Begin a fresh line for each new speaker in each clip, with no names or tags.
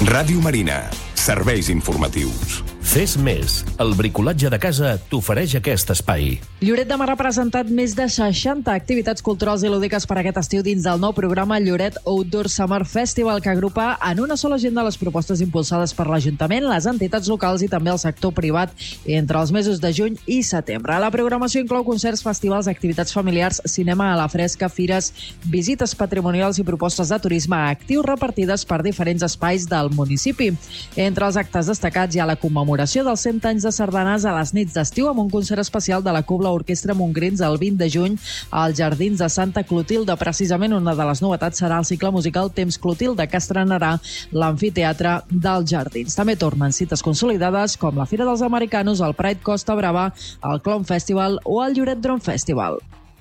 Ràdio Marina. Serveis informatius.
Fes més. El bricolatge de casa t'ofereix aquest espai.
Lloret de Mar ha presentat més de 60 activitats culturals i lúdiques per aquest estiu dins del nou programa Lloret Outdoor Summer Festival, que agrupa en una sola agenda les propostes impulsades per l'Ajuntament, les entitats locals i també el sector privat entre els mesos de juny i setembre. La programació inclou concerts, festivals, activitats familiars, cinema a la fresca, fires, visites patrimonials i propostes de turisme actiu repartides per diferents espais del municipi. Entre els actes destacats hi ha la commemoració dels 100 anys de sardanes a les nits d'estiu amb un concert especial de la Cobla Orquestra Montgrins el 20 de juny als Jardins de Santa Clotilde. Precisament una de les novetats serà el cicle musical Temps Clotilde, que estrenarà l'Amfiteatre dels Jardins. També tornen cites consolidades com la Fira dels Americanos, el Pride Costa Brava, el Clown Festival o el Lloret Drone Festival.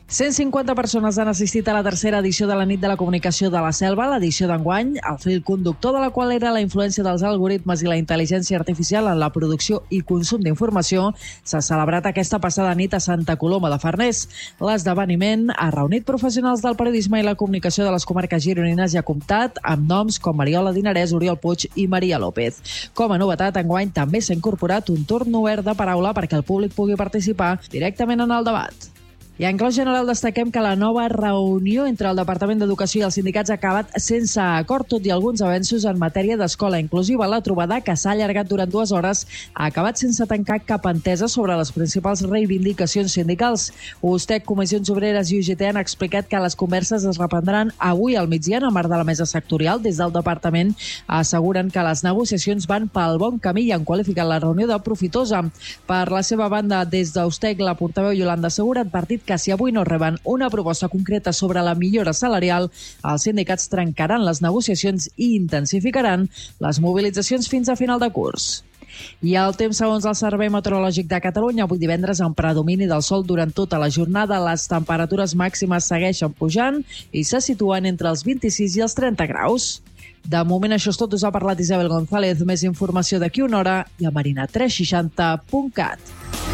150 persones han assistit a la tercera edició de la Nit de la Comunicació de la Selva, l'edició d'enguany, el fil conductor de la qual era la influència dels algoritmes i la intel·ligència artificial en la producció i consum d'informació. S'ha celebrat aquesta passada nit a Santa Coloma de Farners. L'esdeveniment ha reunit professionals del periodisme i la comunicació de les comarques gironines i ha comptat amb noms com Mariola Dinarès, Oriol Puig i Maria López. Com a novetat, enguany també s'ha incorporat un torn obert de paraula perquè el públic pugui participar directament en el debat. I en clau general destaquem que la nova reunió entre el Departament d'Educació i els sindicats ha acabat sense acord, tot i alguns avenços en matèria d'escola inclusiva. La trobada, que s'ha allargat durant 2 hores, ha acabat sense tancar cap entesa sobre les principals reivindicacions sindicals. USTEC, Comissions Obreres i UGT han explicat que les converses es reprendran avui al migdia en el marc de la mesa sectorial. Des del departament asseguren que les negociacions van pel bon camí i han qualificat la reunió de profitosa. Per la seva banda, des d'USTEC, la portaveu Yolanda Segura ha advertit que si avui no reben una proposta concreta sobre la millora salarial, els sindicats trencaran les negociacions i intensificaran les mobilitzacions fins a final de curs. I el temps, segons el Servei Meteorològic de Catalunya, avui divendres amb predomini del sol durant tota la jornada, les temperatures màximes segueixen pujant i se situen entre els 26 i els 30 graus. De moment això és tot, us ha parlat Isabel González. Més informació d'aquí una hora i a marina360.cat.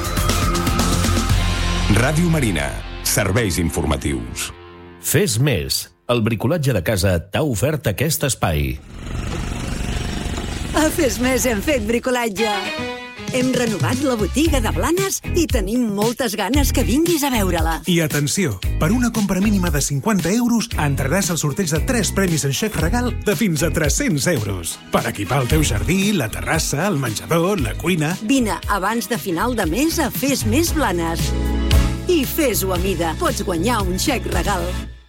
Ràdio Marina. Serveis informatius.
Fes més. El bricolatge de casa t'ha ofert aquest espai.
A Fes Més hem fet bricolatge. Hem renovat la botiga de Blanes i tenim moltes ganes que vinguis a veure-la.
I atenció, per una compra mínima de 50 euros entraràs al sorteig de 3 premis en xec regal de fins a 300 euros. Per equipar el teu jardí, la terrassa, el menjador, la cuina...
Vine abans de final de mes a Fes Més Blanes. I fes-ho a mida. Pots guanyar un xec regal.